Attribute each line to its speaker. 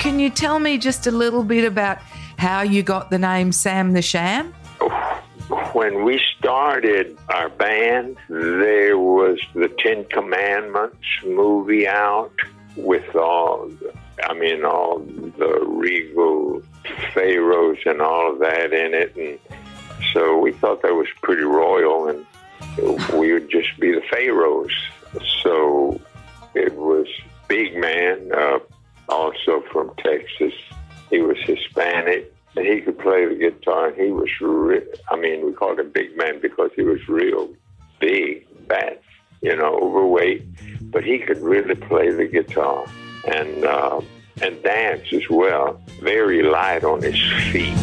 Speaker 1: can you tell me just a little bit about how you got the name Sam the Sham?
Speaker 2: When we started our band, there was the Ten Commandments movie out with all the regal pharaohs and all of that in it. And so we thought that was pretty royal, and we would just be the pharaohs. So it was Big Man, also from Texas. He was Hispanic, and he could play the guitar. And he was we called him Big Man because he was real big, fat, overweight, but he could really play the guitar and dance as well. Very light on his feet.